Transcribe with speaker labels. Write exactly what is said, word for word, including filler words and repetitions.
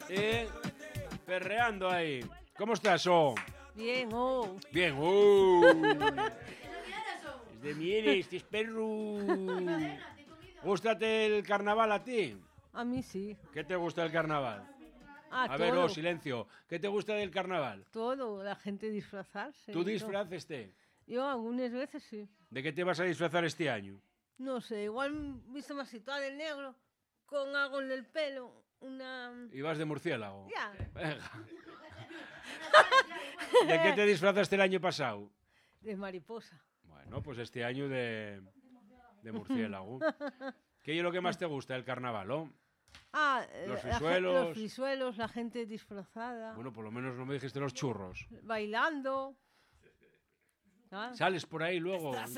Speaker 1: Eh, perreando ahí. ¿Cómo estás, oh?
Speaker 2: Bien, oh.
Speaker 1: Bien, oh. Es de mieres, este es perro. ¿Gústate el carnaval a ti?
Speaker 2: A mí sí.
Speaker 1: ¿Qué te gusta del carnaval?
Speaker 2: Ah,
Speaker 1: A
Speaker 2: todo.
Speaker 1: ver, oh, silencio. ¿Qué te gusta del carnaval?
Speaker 2: Todo, la gente disfrazarse.
Speaker 1: ¿Tú
Speaker 2: y todo.
Speaker 1: disfraz este?
Speaker 2: Yo algunas veces sí.
Speaker 1: ¿De qué te vas a disfrazar este año?
Speaker 2: No sé, igual viste más situada de negro, con algo en el pelo, una...
Speaker 1: ¿Y vas de murciélago?
Speaker 2: Ya.
Speaker 1: Venga. ¿De qué te disfrazaste el año pasado?
Speaker 2: De mariposa.
Speaker 1: Bueno, pues este año de, de murciélago. ¿Qué es lo que más te gusta del carnaval, oh?
Speaker 2: Ah,
Speaker 1: Los
Speaker 2: la ge-
Speaker 1: frisuelos.
Speaker 2: los frisuelos, la gente disfrazada,
Speaker 1: Bueno, por lo menos no me dijiste los churros.
Speaker 2: bailando. Ah.
Speaker 1: ¿Sales por ahí luego?